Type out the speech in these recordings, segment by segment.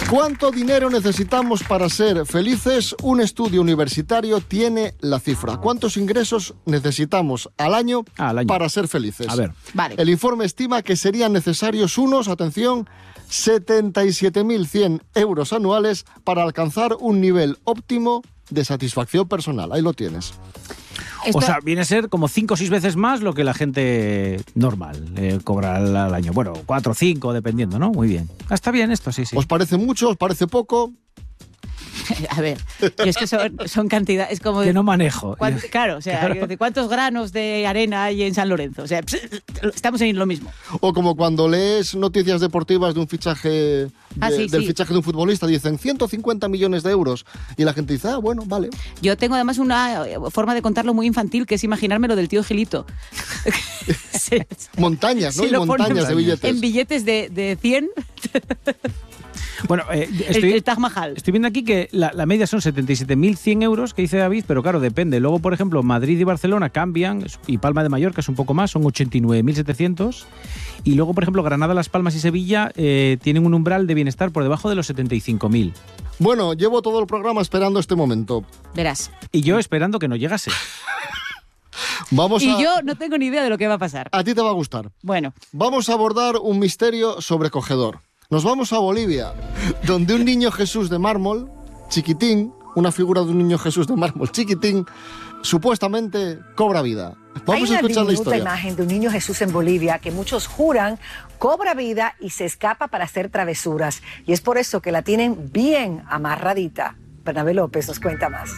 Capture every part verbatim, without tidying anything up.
¿Cuánto dinero necesitamos para ser felices? Un estudio universitario tiene la cifra. ¿Cuántos ingresos necesitamos al año, ah, al año. para ser felices? A ver. Vale. El informe estima que serían necesarios unos, atención, setenta y siete mil cien euros anuales para alcanzar un nivel óptimo de satisfacción personal. Ahí lo tienes. Esto... O sea, viene a ser como cinco o seis veces más lo que la gente normal eh, cobra al, al año. Bueno, cuatro o cinco, dependiendo, ¿no? Muy bien. Ah, está bien esto, sí, sí. ¿Os parece mucho? ¿Os parece poco? A ver, es que son, son cantidades, es como... Que no manejo. ¿Cuánto, claro, o sea, claro. ¿de cuántos granos de arena hay en San Lorenzo? O sea, estamos en lo mismo. O como cuando lees noticias deportivas de un fichaje, de, ah, sí, del sí. fichaje de un futbolista, dicen ciento cincuenta millones de euros. Y la gente dice, ah, bueno, vale. Yo tengo además una forma de contarlo muy infantil, que es imaginarme lo del tío Gilito. sí. Montañas, ¿no? Sí, y montañas de billetes. En billetes de, de cien... Bueno, eh, estoy, el, el Taj Mahal. Estoy viendo aquí que la, la media son setenta y siete mil cien euros, que dice David, pero claro, depende. Luego, por ejemplo, Madrid y Barcelona cambian, y Palma de Mallorca es un poco más, son ochenta y nueve mil setecientos. Y luego, por ejemplo, Granada, Las Palmas y Sevilla eh, tienen un umbral de bienestar por debajo de los setenta y cinco mil. Bueno, llevo todo el programa esperando este momento. Verás. Y yo esperando que no llegase. Vamos y a... yo no tengo ni idea de lo que va a pasar. A ti te va a gustar. Bueno. Vamos a abordar un misterio sobrecogedor. Nos vamos a Bolivia, donde un niño Jesús de mármol, chiquitín, una figura de un niño Jesús de mármol chiquitín, supuestamente cobra vida. Vamos Hay a escuchar una la historia. imagen de un niño Jesús en Bolivia que muchos juran cobra vida y se escapa para hacer travesuras. Y es por eso que la tienen bien amarradita. Bernabé López nos cuenta más.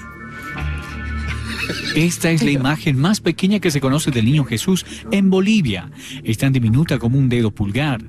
Esta es la imagen más pequeña que se conoce del niño Jesús en Bolivia. Es tan diminuta como un dedo pulgar.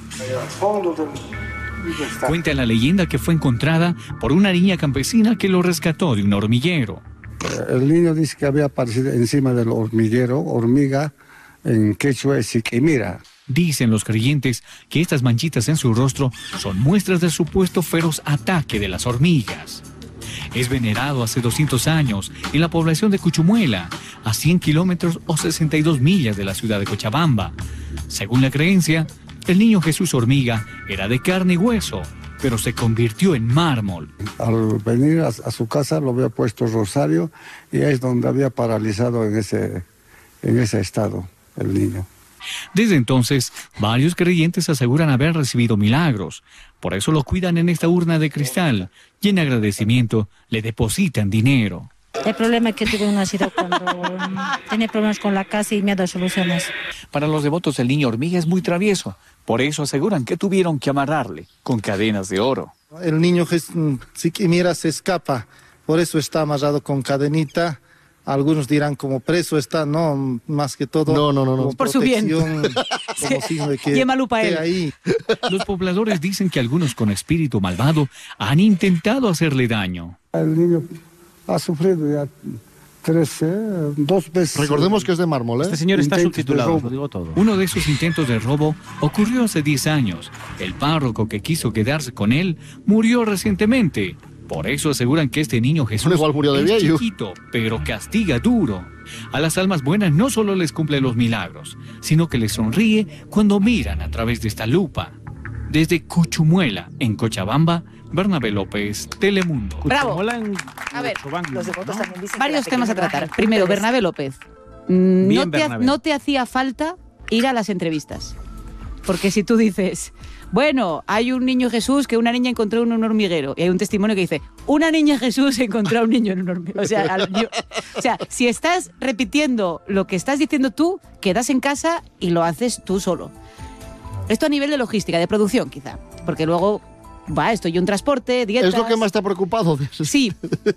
Cuenta la leyenda que fue encontrada por una niña campesina que lo rescató de un hormiguero. El niño dice que había aparecido encima del hormiguero, hormiga, en quechua es siquimira. Dicen los creyentes que estas manchitas en su rostro son muestras del supuesto feroz ataque de las hormigas. Es venerado hace doscientos años en la población de Cuchumuela, a cien kilómetros o sesenta y dos millas de la ciudad de Cochabamba. Según la creencia, el niño Jesús hormiga era de carne y hueso, pero se convirtió en mármol. Al venir a, a su casa lo había puesto rosario y es donde había paralizado en ese, en ese estado el niño. Desde entonces, varios creyentes aseguran haber recibido milagros. Por eso lo cuidan en esta urna de cristal y en agradecimiento le depositan dinero. El problema es que tuve un ácido cuando tenía problemas con la casa y me ha dado soluciones. Para los devotos el niño hormiga es muy travieso. Por eso aseguran que tuvieron que amarrarle con cadenas de oro. El niño, si mira, se escapa. Por eso está amarrado con cadenita. Algunos dirán como preso está, no, más que todo. No, no, no, no. Por su bien. Como signo de que Yema lupa él. Ahí. Los pobladores dicen que algunos con espíritu malvado han intentado hacerle daño. El niño ha sufrido ya tres, eh, dos veces. Recordemos que es de mármol, ¿eh? Este señor está subtitulado, lo digo todo. Uno de esos intentos de robo ocurrió hace diez años. El párroco que quiso quedarse con él murió recientemente. Por eso aseguran que este niño Jesús igual murió de es viejo. chiquito, pero castiga duro. A las almas buenas no solo les cumple los milagros, sino que les sonríe cuando miran a través de esta lupa. Desde Cuchumuela, en Cochabamba, Bernabé López, Telemundo. Bravo. En... A ver, los devotos también dicen varios que temas a pequeña tratar. imagen Primero, cumple Bernabé López. No Bien, te, Bernabé. no te hacía falta ir a las entrevistas. Porque si tú dices, bueno, hay un niño Jesús que una niña encontró en un hormiguero, y hay un testimonio que dice, una niña Jesús encontró a un niño en un hormiguero. O sea, al, yo, o sea, si estás repitiendo lo que estás diciendo tú, quedas en casa y lo haces tú solo. Esto a nivel de logística, de producción quizá, porque luego va esto y un transporte, dietas... ¿Es lo que más te ha preocupado? Sí.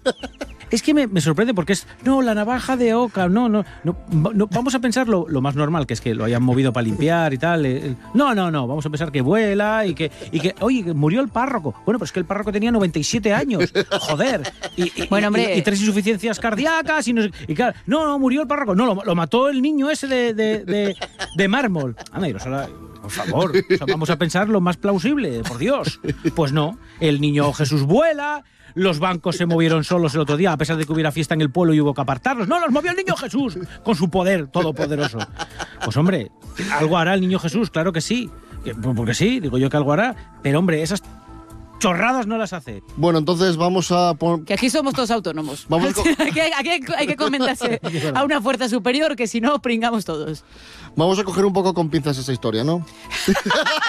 Es que me, me sorprende porque es, no, la navaja de Oca, no, no, no, no vamos a pensar lo, lo más normal, que es que lo hayan movido para limpiar y tal. Eh, no, no, no, vamos a pensar que vuela y que, y que oye, que murió el párroco. Bueno, pues que el párroco tenía noventa y siete años, joder. Y, y, bueno, hombre... y, y tres insuficiencias cardíacas y no sé, y claro, no, no, murió el párroco, no, lo, lo mató el niño ese de, de, de, de mármol. Anda, Irosola, por favor, o sea, vamos a pensar lo más plausible, por Dios. Pues no, el niño Jesús vuela... Los bancos se movieron solos el otro día, a pesar de que hubiera fiesta en el pueblo y hubo que apartarlos. ¡No, los movió el niño Jesús! Con su poder todopoderoso. Pues hombre, algo hará el niño Jesús, claro que sí. Porque sí, digo yo que algo hará. Pero hombre, esas chorradas no las hace. Bueno, entonces vamos a poner... Que aquí somos todos autónomos. Vamos con- aquí, hay, aquí hay- hay que comentarse a una fuerza superior, que si no, pringamos todos. Vamos a coger un poco con pinzas esa historia, ¿no?